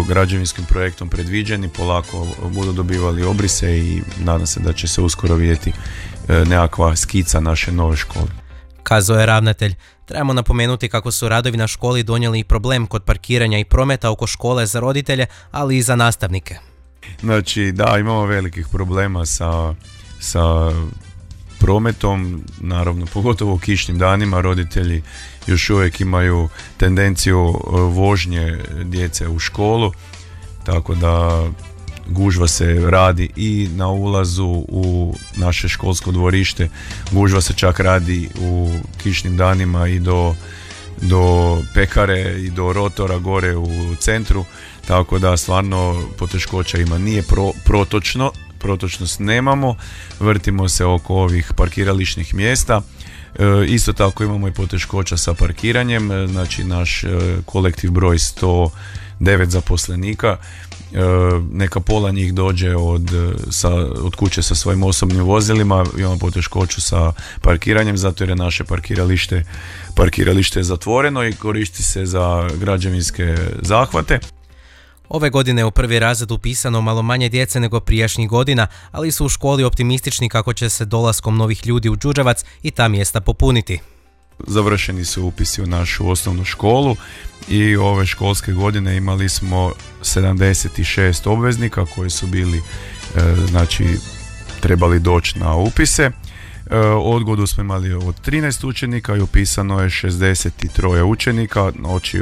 građevinskim projektom predviđeni, polako budu dobivali obrise i nadam se da će se uskoro vidjeti nekakva skica naše nove škole. Kazao je ravnatelj. Trebamo napomenuti kako su radovi na školi donijeli problem kod parkiranja i prometa oko škole za roditelje, ali i za nastavnike. Znači da, imamo velikih problema sa prometom, naravno pogotovo u kišnim danima. Roditelji još uvijek imaju tendenciju vožnje djece u školu, tako da gužva se radi i na ulazu u naše školsko dvorište, gužva se čak radi u kišnim danima i do pekare i do rotora gore u centru, tako da stvarno poteškoća ima. Nije protočnost nemamo, vrtimo se oko ovih parkirališnih mjesta. Isto tako imamo i poteškoća sa parkiranjem, znači naš kolektiv broj 109 zaposlenika, neka pola njih dođe od kuće sa svojim osobnim vozilima, imamo poteškoću sa parkiranjem zato jer je naše parkiralište zatvoreno i koristi se za građevinske zahvate. Ove godine je u prvi razred upisano malo manje djece nego prijašnjih godina, ali su u školi optimistični kako će se dolaskom novih ljudi u Đurđevac i ta mjesta popuniti. Završeni su upisi u našu osnovnu školu i ove školske godine imali smo 76 obveznika koji su bili, znači trebali doći na upise. Odgodu smo imali od 13 učenika i upisano je 63 učenika, znači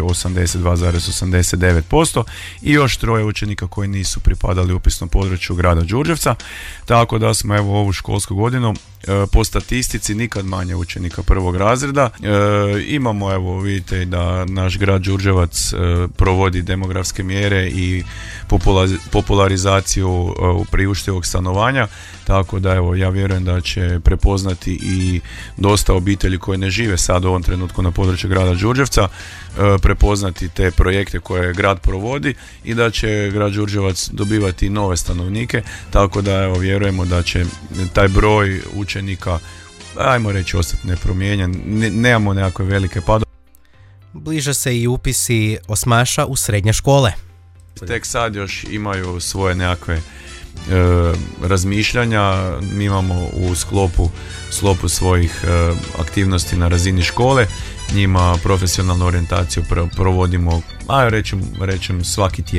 82,89% i još 3 učenika koji nisu pripadali upisnom području grada Đurđevca, tako da smo evo ovu školsku godinu po statistici nikad manje učenika prvog razreda. Imamo, evo vidite da naš grad Đurđevac provodi demografske mjere i popularizaciju priuštivog stanovanja, tako da evo ja vjerujem da će prepoznati i dosta obitelji koje ne žive sad u ovom trenutku na području grada Đurđevca, prepoznati te projekte koje grad provodi i da će grad Đurđevac dobivati nove stanovnike, tako da evo vjerujemo da će taj broj učenika, ajmo reći, ostati nepromijenjen. Nemamo nekakve velike padove. Bliže se i upisi osmaša u srednje škole. Tek sad još imaju svoje nekakve razmišljanja. Mi imamo u sklopu svojih aktivnosti na razini škole, njima profesionalnu orijentaciju provodimo, rećem svaki tjedan.